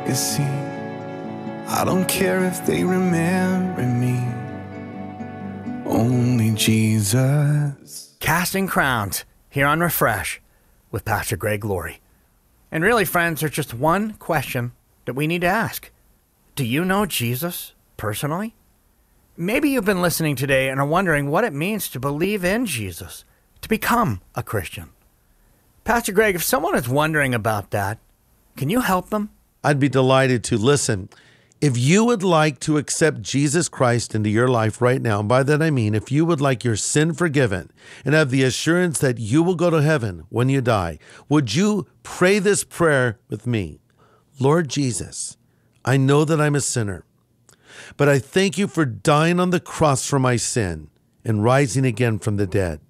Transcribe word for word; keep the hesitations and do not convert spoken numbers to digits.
see. I don't care if they remember me. Only Jesus. Casting Crowns, here on Refresh, with Pastor Greg Laurie. And really, friends, there's just one question that we need to ask. Do you know Jesus personally? Maybe you've been listening today and are wondering what it means to believe in Jesus, to become a Christian. Pastor Greg, if someone is wondering about that, can you help them? I'd be delighted to. Listen, if you would like to accept Jesus Christ into your life right now, and by that I mean if you would like your sin forgiven and have the assurance that you will go to heaven when you die, would you pray this prayer with me? Lord Jesus, I know that I'm a sinner, but I thank you for dying on the cross for my sin and rising again from the dead.